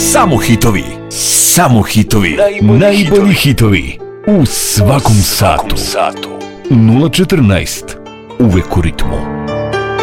Samo hitovi. Najbolji hitovi u svakom satu. 014. Uvek u ritmu.